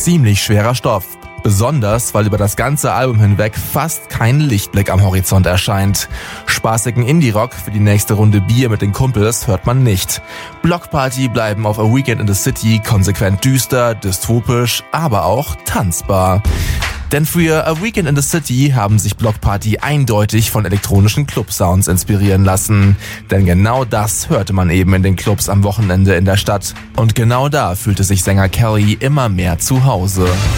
ziemlich schwerer Stoff. Besonders, weil über das ganze Album hinweg fast kein Lichtblick am Horizont erscheint. Spaßigen Indie-Rock für die nächste Runde Bier mit den Kumpels hört man nicht. Bloc Party bleiben auf A Weekend in the City konsequent düster, dystopisch, aber auch tanzbar. Denn für A Weekend in the City haben sich Bloc Party eindeutig von elektronischen Club-Sounds inspirieren lassen. Denn genau das hörte man eben in den Clubs am Wochenende in der Stadt. Und genau da fühlte sich Sänger Kelly immer mehr zu Hause.